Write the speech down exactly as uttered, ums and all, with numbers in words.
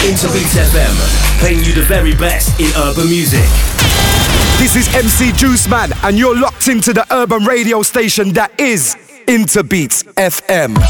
Interbeats F M, playing you the very best in urban music. This is M C Juice Man, and you're locked into the urban radio station that is Interbeats F M.